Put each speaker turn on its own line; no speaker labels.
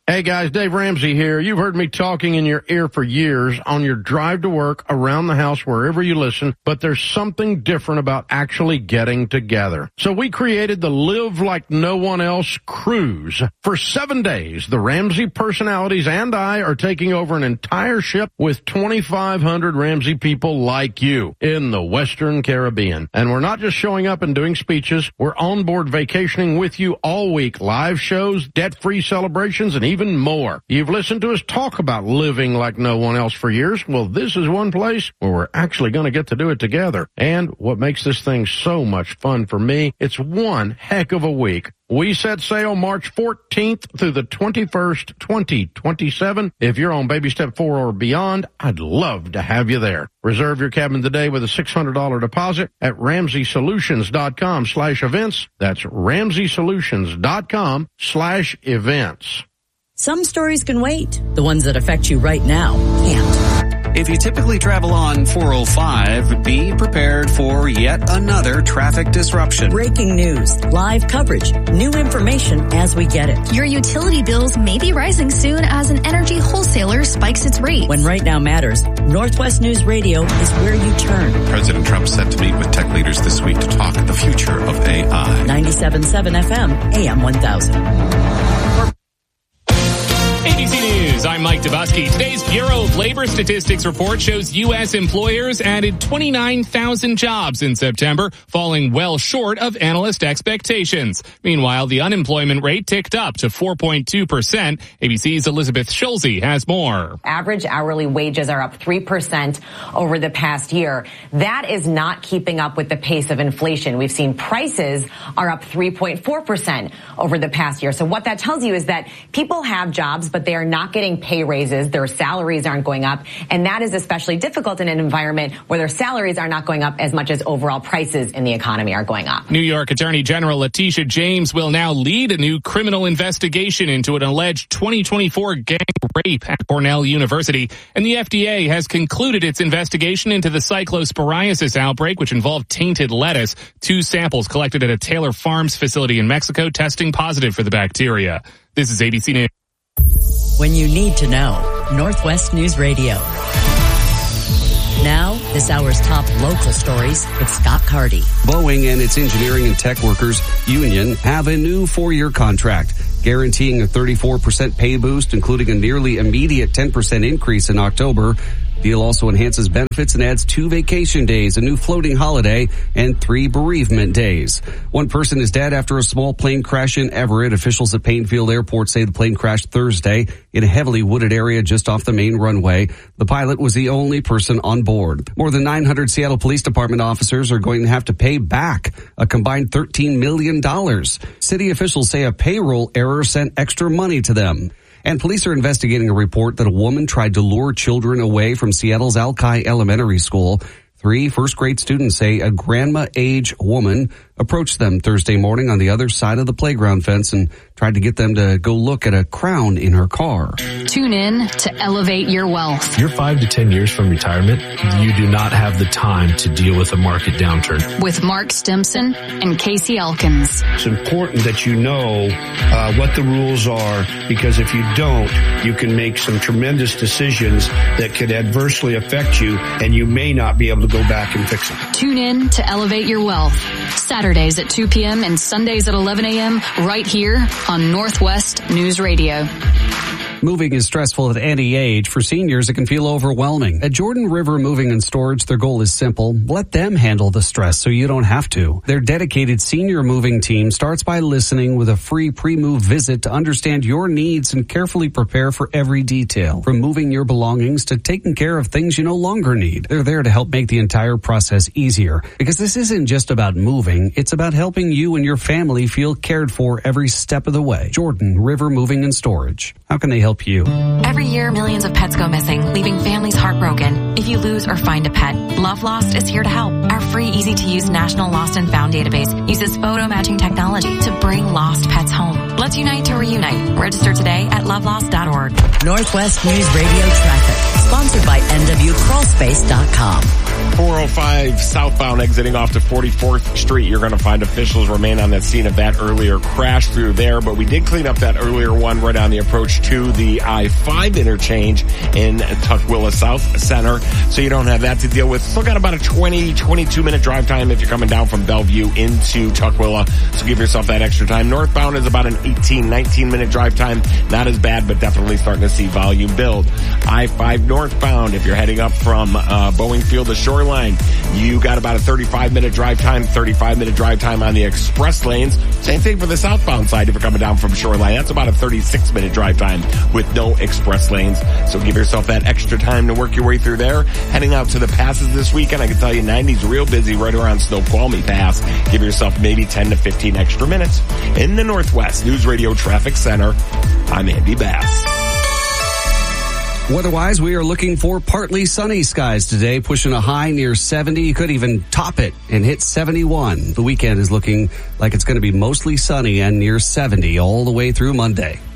Hey guys, Dave Ramsey here. You've heard me talking in your ear for years on your drive to work, around the house, wherever you listen, but there's something different about actually getting together. So we created the Live Like No One Else cruise. For 7 days, the Ramsey personalities and I are taking over an entire ship with 2,500 Ramsey people like you in the Western Caribbean. And we're not just showing up and doing speeches. We're on board vacationing with you all week. Live shows, debt-free celebrations, and even more. You've listened to us talk about living like no one else for years. Well, this is one place where we're actually going to get to do it together. And what makes this thing so much fun for me, it's one heck of a week. We set sail March 14th through the 21st, 2027. If you're on baby step 4 or beyond, I'd love to have you there. Reserve your cabin today with a $600 deposit at RamseySolutions.com/events. That's RamseySolutions.com/events.
Some stories can wait. The ones that affect you right now can't.
If you typically travel on 405, be prepared for yet another traffic disruption.
Breaking news, live coverage, new information as we get it.
Your utility bills may be rising soon as an energy wholesaler spikes its rates.
When right now matters, Northwest News Radio is where you turn.
President Trump set to meet with tech leaders this week to talk the future of AI.
97.7 FM, AM 1000.
ABC News, I'm Mike Dubusky. Today's Bureau of Labor Statistics report shows U.S. employers added 29,000 jobs in September, falling well short of analyst expectations. Meanwhile, the unemployment rate ticked up to 4.2%. ABC's Elizabeth Schulze has more.
Average hourly wages are up 3% over the past year. That is not keeping up with the pace of inflation. We've seen prices are up 3.4% over the past year. So what that tells you is that people have jobs, but they are not getting pay raises. Their salaries aren't going up. And that is especially difficult in an environment where their salaries are not going up as much as overall prices in the economy are going up.
New York Attorney General Letitia James will now lead a new criminal investigation into an alleged 2024 gang rape at Cornell University. And the FDA has concluded its investigation into the cyclosporiasis outbreak, which involved tainted lettuce. 2 samples collected at a Taylor Farms facility in Mexico testing positive for the bacteria. This is ABC News.
When you need to know, Northwest News Radio. Now, this hour's top local stories with Scott Carty.
Boeing and its engineering and tech workers union have a new 4-year contract guaranteeing a 34% pay boost, including a nearly immediate 10% increase in October. Deal also enhances benefits and adds 2 vacation days, a new floating holiday, and 3 bereavement days. One person is dead after a small plane crash in Everett. Officials at Painfield Airport say the plane crashed Thursday in a heavily wooded area just off the main runway. The pilot was the only person on board. More than 900 Seattle Police Department officers are going to have to pay back a combined $13 million. City officials say a payroll error sent extra money to them. And police are investigating a report that a woman tried to lure children away from Seattle's Alki Elementary School. 3 first-grade students say a grandma-age woman approached them Thursday morning on the other side of the playground fence and tried to get them to go look at a crown in her car.
Tune in to Elevate Your Wealth.
You're 5 to 10 years from retirement. You do not have the time to deal with a market downturn.
With Mark Stimson and Casey Elkins.
It's important that you know what the rules are, because if you don't, you can make some tremendous decisions that could adversely affect you, and you may not be able to go back and fix it.
Tune in to Elevate Your Wealth. Saturdays at 2 p.m. and Sundays at 11 a.m. right here on Northwest News Radio.
Moving is stressful at any age. For seniors, it can feel overwhelming. At Jordan River Moving and Storage, their goal is simple. Let them handle the stress so you don't have to. Their dedicated senior moving team starts by listening with a free pre-move visit to understand your needs and carefully prepare for every detail. From moving your belongings to taking care of things you no longer need. They're there to help make the entire process easier. Because this isn't just about moving, it's about helping you and your family feel cared for every step of the way. Jordan River Moving and Storage. How can they help you?
Every year, millions of pets go missing, leaving families heartbroken. If you lose or find a pet, Love Lost is here to help. Our free, easy-to-use National Lost and Found database uses photo matching technology to bring lost pets home. Let's unite to reunite. Register today at lovelost.org.
Northwest News Radio Traffic, sponsored by NWCrawlspace.com.
405 southbound exiting off to 44th Street. You're going to find officials remain on that scene of that earlier crash through there, but we did clean up that earlier one right on the approach to the I-5 interchange in Tukwila South Center, so you don't have that to deal with. Still got about a 22 minute drive time if you're coming down from Bellevue into Tukwila, so give yourself that extra time. Northbound is about an 19 minute drive time. Not as bad, but definitely starting to see volume build. I-5 northbound, if you're heading up from Boeing Field to Shoreline, you got about a 35 minute drive time on the express lanes. Same thing for the southbound side if you're coming down from Shoreline. That's about a 36 minute drive time with no express lanes. So give yourself that extra time to work your way through there. Heading out to the passes this weekend, I can tell you 90's real busy right around Snoqualmie Pass. Give yourself maybe 10 to 15 extra minutes. In the Northwest News Radio Traffic Center, I'm Andy Bass.
Weather-wise, we are looking for partly sunny skies today, pushing a high near 70. You could even top it and hit 71. The weekend is looking like it's going to be mostly sunny and near 70 all the way through Monday.